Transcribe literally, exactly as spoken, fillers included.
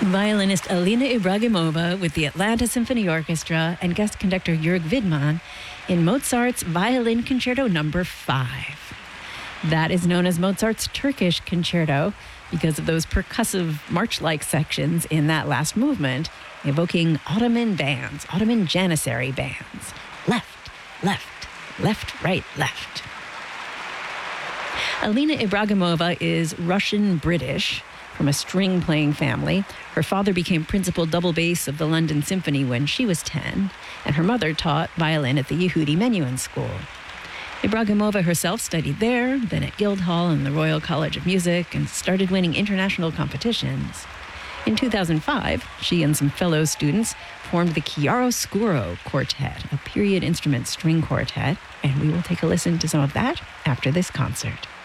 Violinist Alina Ibragimova with the Atlanta Symphony Orchestra and guest conductor Jörg Widmann in Mozart's Violin Concerto Number five. That is known as Mozart's Turkish Concerto because of those percussive march-like sections in that last movement, evoking Ottoman bands, Ottoman Janissary bands. Left, left, left, right, left. Alina Ibragimova is Russian-British from a string-playing family. Her father became principal double bass of the London Symphony when she was ten, and her mother taught violin at the Yehudi Menuhin School. Ibragimova herself studied there, then at Guildhall and the Royal College of Music, and started winning international competitions. In two thousand five, she and some fellow students formed the Chiaroscuro Quartet, a period instrument string quartet, and we will take a listen to some of that after this concert.